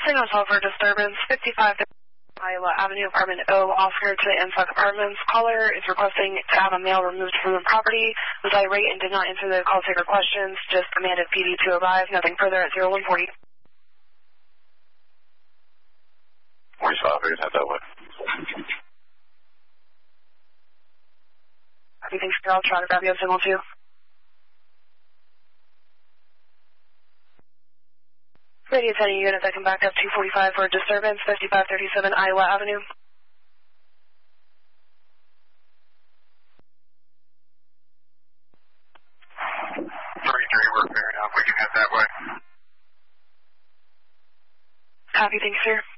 Signal 12 for disturbance, 55 Iowa Avenue, Apartment O, Oscar to Insuck Apartments. Caller is requesting to have a male removed from the property, was irate and did not answer the call taker questions, just commanded PD to arrive, nothing further at 0140. 45, head that way. Everything still, I'll try to grab you at signal 2. Radio 10 unit that can back up 245 for disturbance, 5537 Iowa Avenue. 33, we're clearing up. We can head that way. Copy, thanks, sir.